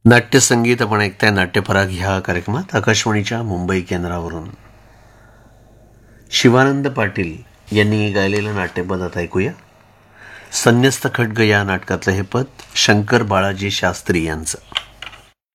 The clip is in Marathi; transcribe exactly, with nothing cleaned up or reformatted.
नाट्यसंगीत आपण ऐकताय नाट्यपराग ह्या कार्यक्रमात आकाशवाणीच्या मुंबई केंद्रावरून. शिवानंद पाटील यांनी गायलेलं नाट्यपद आता ऐकूया. संन्यस्त खड्ग या नाटकातलं हे पद शंकर बाळाजी शास्त्री यांचं.